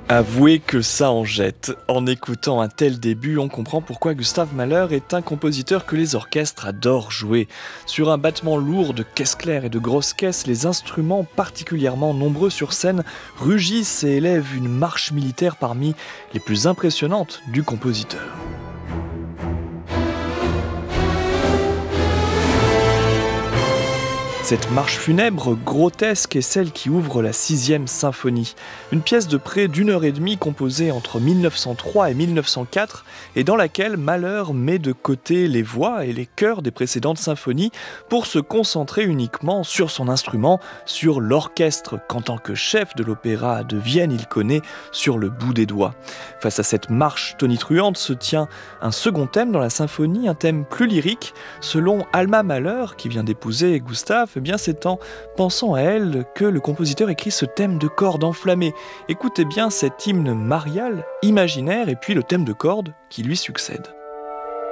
Avouez que ça en jette. En écoutant un tel début, on comprend pourquoi Gustav Mahler est un compositeur que les orchestres adorent jouer. Sur un battement lourd de caisses claires et de grosses caisses, les instruments particulièrement nombreux sur scène rugissent et élèvent une marche militaire parmi les plus impressionnantes du compositeur. Cette marche funèbre grotesque est celle qui ouvre la 6e symphonie, une pièce de près d'1 heure et demie composée entre 1903 et 1904 et dans laquelle Mahler met de côté les voix et les chœurs des précédentes symphonies pour se concentrer uniquement sur son instrument, sur l'orchestre qu'en tant que chef de l'opéra de Vienne il connaît sur le bout des doigts. Face à cette marche tonitruante se tient un second thème dans la symphonie, un thème plus lyrique, selon Alma Mahler qui vient d'épouser Gustave. Eh bien, c'est en pensant à elle que le compositeur écrit ce thème de cordes enflammées. Écoutez bien cet hymne marial, imaginaire, et puis le thème de cordes qui lui succède.